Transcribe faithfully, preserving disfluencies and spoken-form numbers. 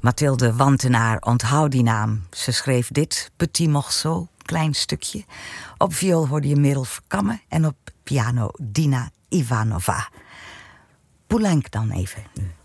Mathilde Wantenaar, onthoud die naam. Ze schreef dit, Petit Morceau, klein stukje. Op viool hoorde je Merel Verkammen en op piano Dina Ivanova. Poulenc dan even nu.